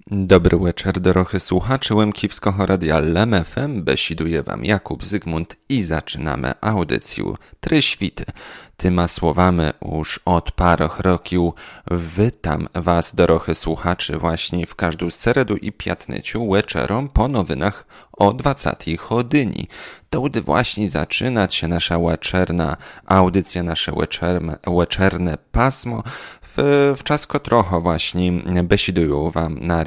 Dobry wieczór, dorochy słuchacze Łemkiwskiego Radia LEM FM, besiduje wam Jakub Zygmunt i zaczynamy audycję Tryświty. Tyma słowami już od paroch rokił witam was, dorochy słuchaczy, właśnie w każdą seredu i piatnyciu wieczorom po nowinach o 20 godzinie. To gdy właśnie zaczynać się nasza wieczerna audycja, nasze wieczerne pasmo, w czas trochę właśnie besiduję wam na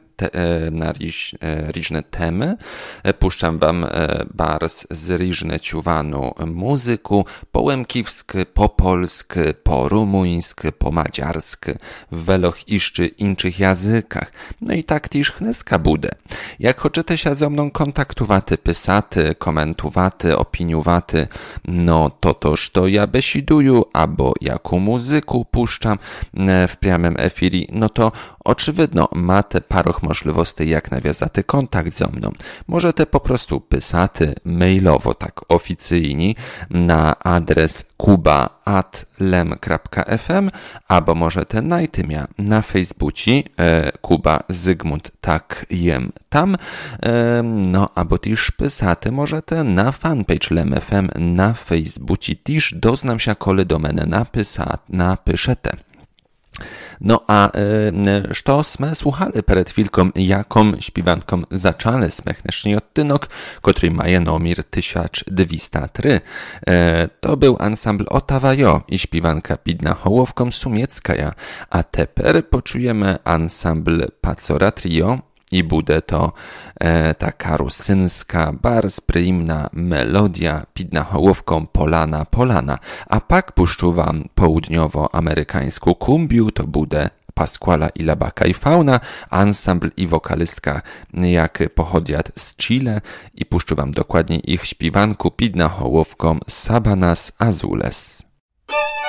różne temy. Puszczam wam bars z różne ciuwanu muzyku, po łemkiwsku, po polsku, po rumuńsku, po madziarsku, w weloch iszczy inczych językach. No i tak też chneska budę. Jak chcecie się ze mną kontaktowaty, pysaty, komentowaty, opiniowaty, no toż to ja besiduję, albo jaką muzyku puszczam w priamym efiri, no to oczywidno macie paroch możliwości jak nawiązaty kontakt ze mną. Możecie po prostu pysaty mailowo, tak oficyjni, na adres kuba@lem.fm, albo możecie najtymia na Facebooku Kuba Zygmunt tak jem tam, no albo też pysaty możecie na fanpage LEM FM na Facebooku, też doznam się kole do mnie napiszete. No a što sme słuchali przed chwilką, jaką śpiewanką zaczęli smechneczny odtynok, który ma numer 1203. To był ansambl Ottawa Jo i śpiewanka Pidna Hołowką Sumieckaja, a teper poczujemy ansambl Pacora Trio i bude to taka rusynska, bardzo przyjemna melodia Pidna Hołowką Polana. A pak puszczu wam południowoamerykańską kumbiu, to bude Pasquala i Labaka i Fauna, ansambl i wokalistka jak pochodziat z Chile i puszczu wam dokładnie ich śpiewanku Pidna Hołowką Sabanas Azules.